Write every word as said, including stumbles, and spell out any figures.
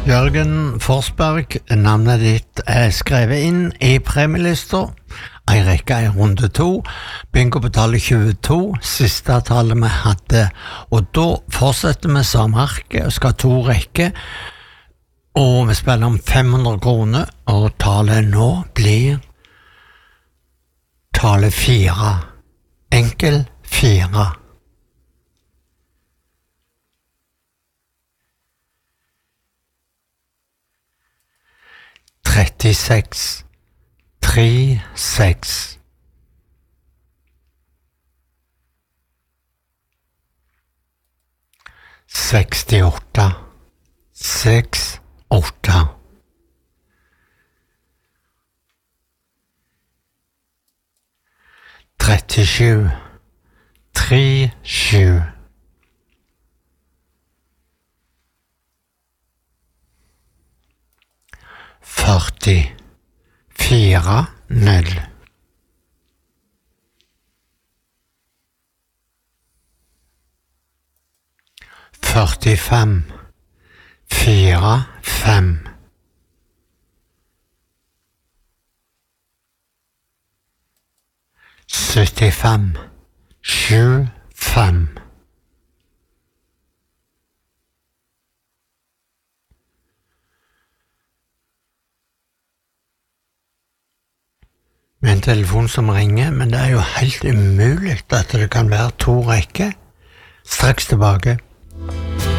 Jørgen Forsberg, navnet ditt er skrevet inn i premielista. En rekke i runde to. Bingo på tallet tjueto, siste tallet vi hadde. Og da fortsetter vi samme arket og skal ha to rekker. Og vi spiller om fem hundre kroner, og tallet nå blir tallet fire. Enkel fire. trettiseks, tre, seks. sekstiåtte, seks, åtte. trettisju, tre, sju. førti, fire, null. førtifem, fire, fem. syttifem, sju, fem. Med en telefon som ringer, men det er jo helt umulig at det kan være to rekker. Straks tilbake.